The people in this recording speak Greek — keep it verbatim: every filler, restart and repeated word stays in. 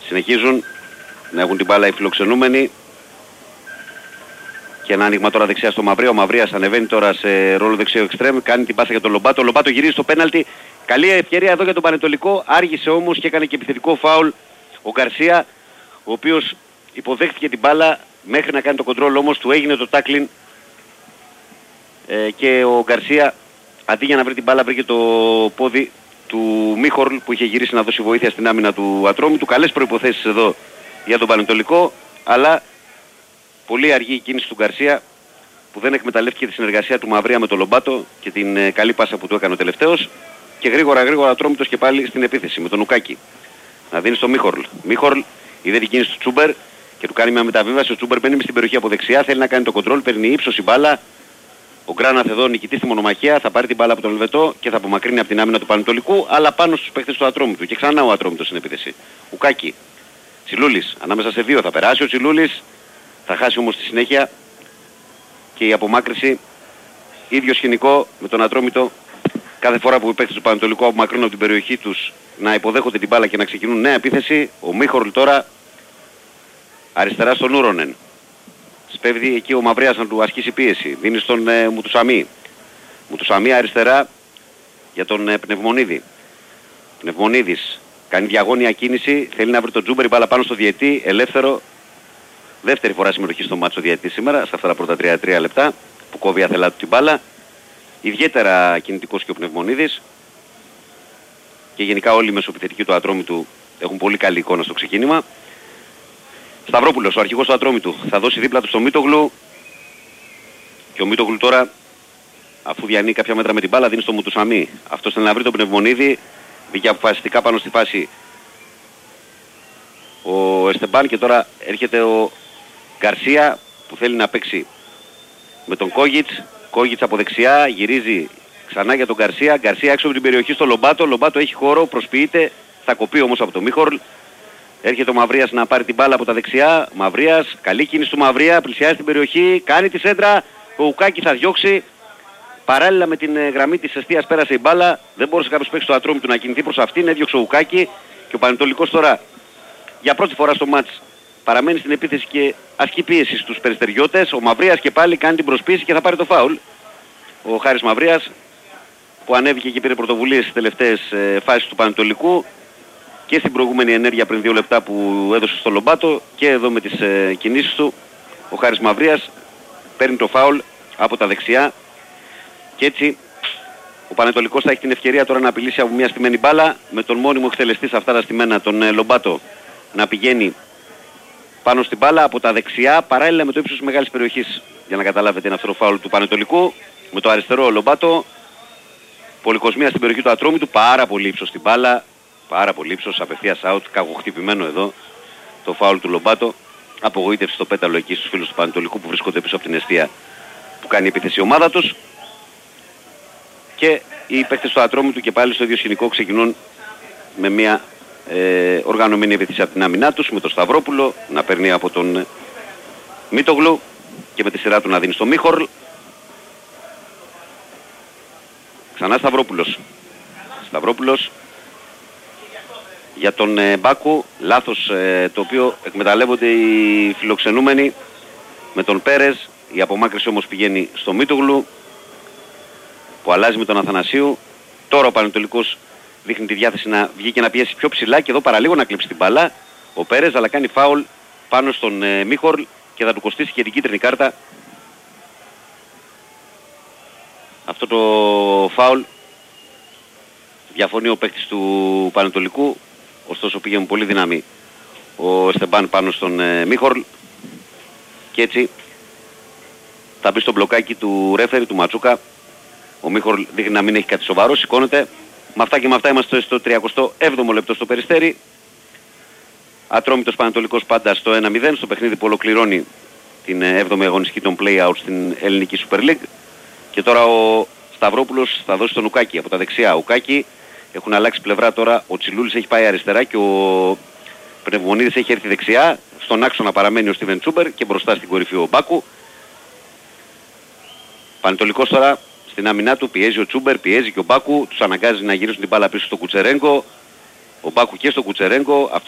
Συνεχίζουν να έχουν την μπάλα οι φιλοξενούμενοι. Και ένα άνοιγμα τώρα δεξιά στο Μαυρία. Ο Μαυρίας ανεβαίνει τώρα σε ρόλο δεξιό εξτρέμ. Κάνει την πάσα για τον Λομπάτο. Ο Λομπάτο γυρίζει στο πέναλτι. Καλή ευκαιρία εδώ για τον Πανετολικό. Άργησε όμως και έκανε και επιθετικό φάουλ ο Γκαρσία, ο οποίος υποδέχτηκε την μπάλα μέχρι να κάνει το κοντρόλ, όμως του έγινε το τάκλιν ε, και ο Γκαρσία αντί για να βρει την μπάλα βρήκε το πόδι του Μίχορλ που είχε γυρίσει να δώσει βοήθεια στην άμυνα του Ατρόμητου. Καλές προϋποθέσεις εδώ για τον Πανετολικό, αλλά πολύ αργή η κίνηση του Γκαρσία που δεν εκμεταλλεύτηκε τη συνεργασία του Μαυρία με τον Λομπάτο και την ε, καλή πάσα που του έκανε ο τελευταίος. Και γρήγορα γρήγορα Ατρόμητος και πάλι στην επίθεση με τον Ουκάκη. Να δίνει στο Μίχορλ. Μίχορλ είδε την κίνηση του Τσούμπερ και του κάνει μια μεταβίβαση. Ο Τσούμπερ μπαίνει στην περιοχή από δεξιά, θέλει να κάνει το κοντρόλ, παίρνει ύψος η μπάλα. Ο Γκράναθ εδώ νικητή στη μονομαχία, θα πάρει την μπάλα από τον Ελβετό και θα απομακρύνει από την άμυνα του Πανετολικού, αλλά πάνω στους παίχτες του Ατρόμητου. Και ξανά ο Ατρόμητος στην επίθεση. Ουκάκη. Τσιλούλης. Ανάμεσα σε δύο θα περάσει ο Τσιλούλης. Θα χάσει όμως τη συνέχεια και η απομάκρυση. Ίδιο σκηνικό με τον Ατρόμητο. Κάθε φορά που οι παίκτες του Πανετολικού απομακρύνουν από την περιοχή τους να υποδέχονται την μπάλα και να ξεκινούν νέα επίθεση, ο Μίχορλ τώρα αριστερά στον Ούρονεν. Σπέβδει εκεί ο Μαυρίας να του ασκήσει πίεση. Δίνει στον ε, Μουτουσαμί. Μουτουσαμί αριστερά για τον ε, Πνευμονίδη. Πνευμονίδης κάνει διαγώνια κίνηση, θέλει να βρει τον Τζούμπερ, η μπάλα πάνω στο διετή, ελεύθερο. Δεύτερη φορά συμμετοχή στο μάτσο διετή σήμερα, σε αυτά τα πρώτα τριάντα τρία λεπτά που κόβει αθελά του την μπάλα. Ιδιαίτερα κινητικός και ο Πνευμονίδης και γενικά όλοι οι μεσοπιθετικοί του Ατρόμητου έχουν πολύ καλή εικόνα στο ξεκίνημα. Σταυρόπουλος, ο αρχηγός του Ατρόμητου, θα δώσει δίπλα του στο Μίτογλου και ο Μίτογλου τώρα, αφού διανύει κάποια μέτρα με την μπάλα, δίνει στο Μουτουσαμί. Αυτός θέλει να βρει τον Πνευμονίδη, βγήκε αποφασιστικά πάνω στη φάση ο Εστεμπάν και τώρα έρχεται ο Γκαρσία που θέλει να παίξει με τον Κόγιτς. Κόγιτς από δεξιά, γυρίζει ξανά για τον Γκαρσία. Γκαρσία έξω από την περιοχή στο Λομπάτο. Λομπάτο έχει χώρο, προσποιείται. Θα κοπεί όμως από το Μίχορλ. Έρχεται ο Μαυρίας να πάρει την μπάλα από τα δεξιά. Μαυρίας, καλή κίνηση του Μαυρία. Πλησιάζει την περιοχή, κάνει τη σέντρα. Ο Ουκάκη θα διώξει. Παράλληλα με την γραμμή της εστίας πέρασε η μπάλα. Δεν μπορούσε κάποιος παίκτης του Ατρόμητου να κινηθεί προς αυτήν. Έδιωξε ο Ουκάκη. Και ο Πανετολικός τώρα για πρώτη φορά στο μάτς παραμένει στην επίθεση και ασκεί πίεση στους περιστεριώτες. Ο Μαυρίας και πάλι κάνει την προσπίση και θα πάρει το φάουλ. Ο Χάρης Μαυρίας που ανέβηκε και πήρε πρωτοβουλίες στις τελευταίες ε, φάσεις του Πανετολικού και στην προηγούμενη ενέργεια πριν δύο λεπτά που έδωσε στο Λομπάτο και εδώ με τις ε, κινήσεις του. Ο Χάρης Μαυρίας παίρνει το φάουλ από τα δεξιά και έτσι ο Πανετολικός θα έχει την ευκαιρία τώρα να απειλήσει από μια στημένη μπάλα με τον μόνιμο εκτελεστή σε αυτά τα στημένα τον ε, Λομπάτο να πηγαίνει πάνω στην μπάλα από τα δεξιά παράλληλα με το ύψος της μεγάλης περιοχής. Για να καταλάβετε είναι αυτό το φάουλ του Πανετολικού. Με το αριστερό Λομπάτο. Πολυκοσμία στην περιοχή του Ατρόμητου. Πάρα πολύ ύψος στην μπάλα. Πάρα πολύ ύψος. Απευθείας out. Κακοχτυπημένο εδώ το φάουλ του Λομπάτο. Απογοήτευση στο πέταλο εκεί στους φίλους του Πανετολικού που βρίσκονται πίσω από την εστία που κάνει επίθεση η ομάδα τους. Και οι παίκτες του Ατρόμητου και πάλι στο ίδιο σκηνικό ξεκινούν με μια Ε, οργανωμένη επίθεση από την άμυνά τους με τον Σταυρόπουλο να παίρνει από τον Μίτογλου και με τη σειρά του να δίνει στο Μίχορλ. Ξανά Σταυρόπουλος. Σταυρόπουλος για τον ε, Μπάκου. Λάθος ε, το οποίο εκμεταλλεύονται οι φιλοξενούμενοι με τον Πέρες. Η απομάκρυση όμως πηγαίνει στο Μίτογλου που αλλάζει με τον Αθανασίου. Τώρα ο Πανετολικός δείχνει τη διάθεση να βγει και να πιέσει πιο ψηλά και εδώ παραλίγο να κλείψει την μπάλα ο Πέρες, αλλά κάνει φάουλ πάνω στον ε, Μίχορλ και θα του κοστίσει και την κίτρινη κάρτα. Αυτό το φάουλ διαφωνεί ο παίκτης του Πανετολικού, ωστόσο πήγε με πολύ δύναμη ο Στεμπάν πάνω στον ε, Μίχορλ και έτσι θα μπει στο μπλοκάκι του ρέφερη του Ματσούκα. Ο Μίχορλ δείχνει να μην έχει κάτι σοβαρό, σηκώνεται. Με αυτά και με αυτά είμαστε στο τριάντα έβδομο λεπτό στο Περιστέρι. Ατρόμητος Πανετολικός πάντα στο ένα μηδέν στο παιχνίδι που ολοκληρώνει την έβδομη αγωνιστική των play-out στην ελληνική Super League. Και τώρα ο Σταυρόπουλος θα δώσει τον Ουκάκη από τα δεξιά. Ουκάκη έχουν αλλάξει πλευρά τώρα. Ο Τσιλούλης έχει πάει αριστερά και ο Πνευμονίδης έχει έρθει δεξιά. Στον άξονα παραμένει ο Στίβεν Τσούμπερ και μπροστά στην κορυφή ο Μπάκου. Πανετολικός τώρα στην άμυνά του πιέζει ο Τσούμπερ, πιέζει και ο Μπάκου. Τους αναγκάζει να γυρίσουν την μπάλα πίσω στο Κουτσερέγκο. Ο Μπάκου και στο Κουτσερέγκο.